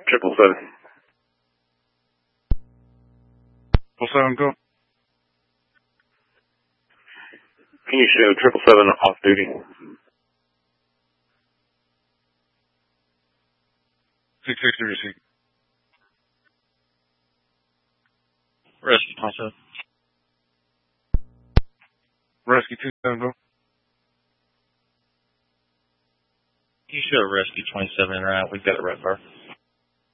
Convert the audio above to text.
777. 777, go. Can you show 777 off duty? 660 receipt. Rescue 27. Rescue 27, go. Can you show Rescue 27 en route? We've got a red bar.